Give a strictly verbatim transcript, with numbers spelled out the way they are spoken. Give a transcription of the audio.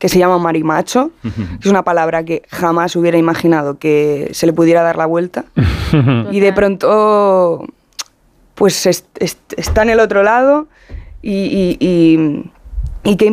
que se llama marimacho, que es una palabra que jamás hubiera imaginado que se le pudiera dar la vuelta. Y de pronto, pues est- est- está en el otro lado y, y, y, y qué